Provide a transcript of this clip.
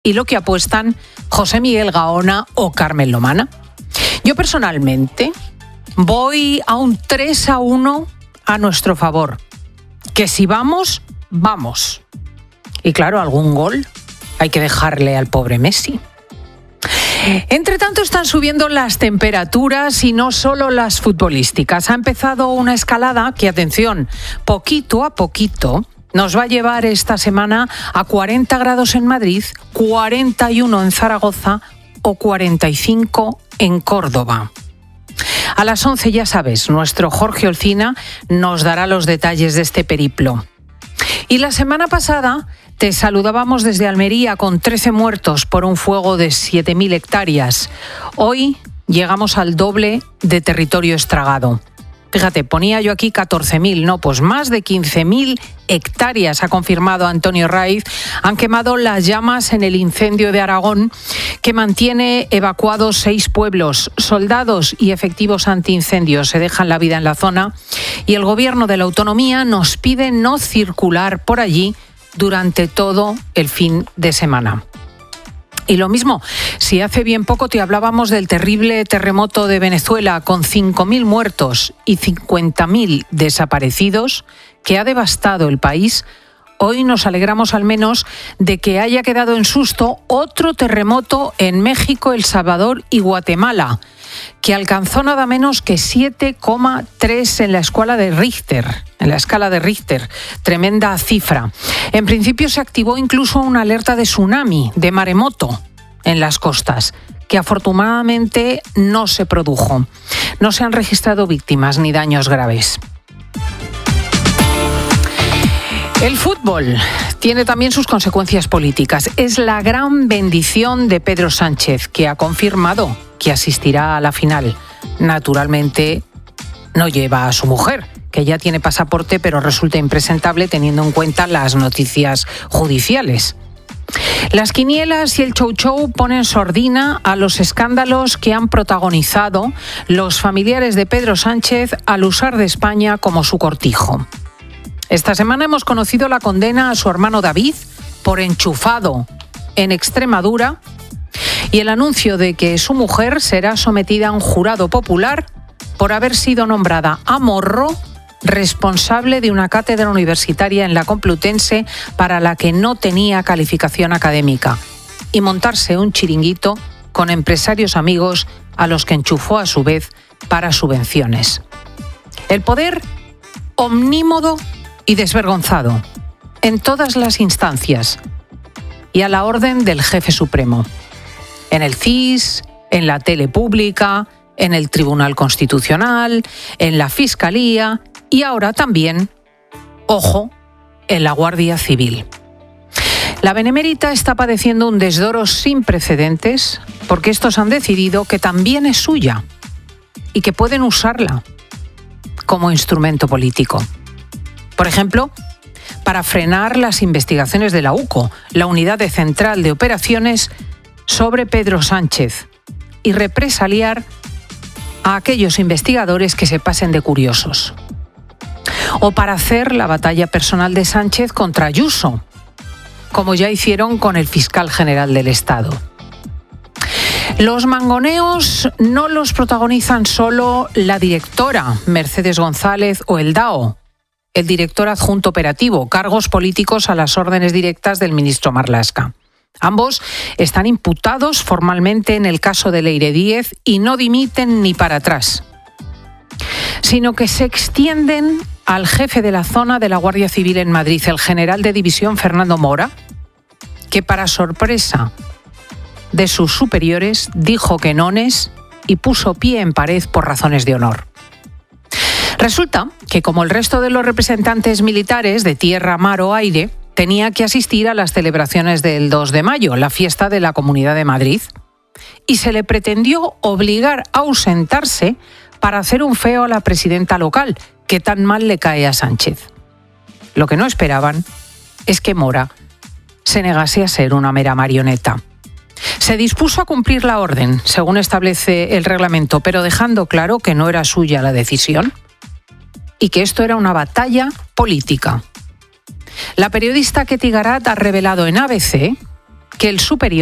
y lo que apuestan José Miguel Gaona o Carmen Lomana. Yo personalmente voy a un 3-1 a nuestro favor. Que si vamos, vamos. Y claro, algún gol hay que dejarle al pobre Messi. Entre tanto, están subiendo las temperaturas y no solo las futbolísticas. Ha empezado una escalada que, atención, poquito a poquito nos va a llevar esta semana a 40 grados en Madrid, 41 en Zaragoza o 45 en Córdoba. A las 11, ya sabes, nuestro Jorge Olcina nos dará los detalles de este periplo. Y la semana pasada te saludábamos desde Almería con 13 muertos por un fuego de 7.000 hectáreas. Hoy llegamos al doble de territorio estragado. Fíjate, ponía yo aquí 14.000, no, pues más de 15.000 hectáreas, ha confirmado Antonio Raiz. Han quemado las llamas en el incendio de Aragón, que mantiene evacuados 6 pueblos. Soldados y efectivos antiincendios se dejan la vida en la zona y el gobierno de la autonomía nos pide no circular por allí durante todo el fin de semana. Y lo mismo, si hace bien poco te hablábamos del terrible terremoto de Venezuela con 5.000 muertos y 50.000 desaparecidos que ha devastado el país, hoy nos alegramos al menos de que haya quedado en susto otro terremoto en México, El Salvador y Guatemala, que alcanzó nada menos que 7,3 en la escala de Richter. Tremenda cifra. En principio se activó incluso una alerta de tsunami, de maremoto, en las costas, que afortunadamente no se produjo. No se han registrado víctimas ni daños graves. El fútbol tiene también sus consecuencias políticas. Es la gran bendición de Pedro Sánchez, que ha confirmado que asistirá a la final. Naturalmente no lleva a su mujer, que ya tiene pasaporte, pero resulta impresentable teniendo en cuenta las noticias judiciales. Las quinielas y el chou-chou ponen sordina a los escándalos que han protagonizado los familiares de Pedro Sánchez al usar de España como su cortijo. Esta semana hemos conocido la condena a su hermano David por enchufado en Extremadura y el anuncio de que su mujer será sometida a un jurado popular por haber sido nombrada a morro responsable de una cátedra universitaria en la Complutense para la que no tenía calificación académica y montarse un chiringuito con empresarios amigos a los que enchufó a su vez para subvenciones. El poder omnímodo y desvergonzado en todas las instancias y a la orden del jefe supremo, en el CIS, en la tele pública, en el Tribunal Constitucional, en la Fiscalía y ahora también, ojo, en la Guardia Civil. La Benemérita está padeciendo un desdoro sin precedentes porque estos han decidido que también es suya y que pueden usarla como instrumento político. Por ejemplo, para frenar las investigaciones de la UCO, la Unidad Central de Operaciones, sobre Pedro Sánchez y represaliar a aquellos investigadores que se pasen de curiosos. O para hacer la batalla personal de Sánchez contra Ayuso, como ya hicieron con el fiscal general del Estado. Los mangoneos no los protagonizan solo la directora Mercedes González o el DAO, el director adjunto operativo, cargos políticos a las órdenes directas del ministro Marlaska. Ambos están imputados formalmente en el caso de Leire Díez y no dimiten ni para atrás, sino que se extienden al jefe de la zona de la Guardia Civil en Madrid, el general de división Fernando Mora, que para sorpresa de sus superiores dijo que nones y puso pie en pared por razones de honor. Resulta que, como el resto de los representantes militares de tierra, mar o aire, tenía que asistir a las celebraciones del 2 de mayo, la fiesta de la Comunidad de Madrid, y se le pretendió obligar a ausentarse para hacer un feo a la presidenta local, que tan mal le cae a Sánchez. Lo que no esperaban es que Mora se negase a ser una mera marioneta. Se dispuso a cumplir la orden, según establece el reglamento, pero dejando claro que no era suya la decisión y que esto era una batalla política. La periodista Ketty Garat ha revelado en ABC que el superior